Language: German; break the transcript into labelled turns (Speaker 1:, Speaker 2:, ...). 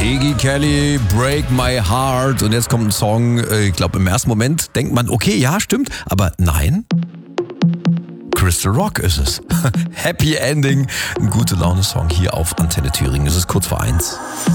Speaker 1: Iggy Kelly, Break My Heart. Und jetzt kommt ein Song, ich glaube im ersten Moment denkt man, okay, ja, stimmt, aber nein. Crystal Rock ist es. Happy Ending, ein gute Laune-Song hier auf Antenne Thüringen. Es ist kurz vor 1.